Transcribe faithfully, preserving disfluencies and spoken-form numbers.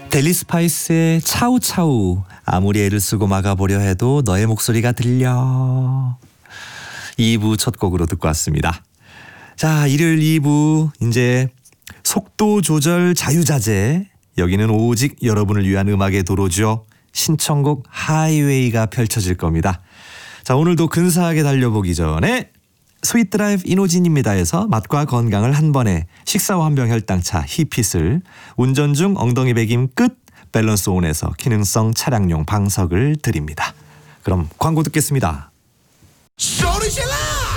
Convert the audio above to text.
델리 스파이스의 차우차우. 아무리 애를 쓰고 막아보려 해도 너의 목소리가 들려. 이 부 첫 곡으로 듣고 왔습니다. 자, 일요일 이 부 이제 속도 조절 자유자재. 여기는 오직 여러분을 위한 음악의 도로죠. 신청곡 하이웨이가 펼쳐질 겁니다. 자, 오늘도 근사하게 달려보기 전에 스윗 드라이브 이노진입니다에서 맛과 건강을 한 번에 식사와 한병 혈당차 히핏을, 운전 중 엉덩이 배김 끝 밸런스 온에서 기능성 차량용 방석을 드립니다. 그럼 광고 듣겠습니다. 소리 질러!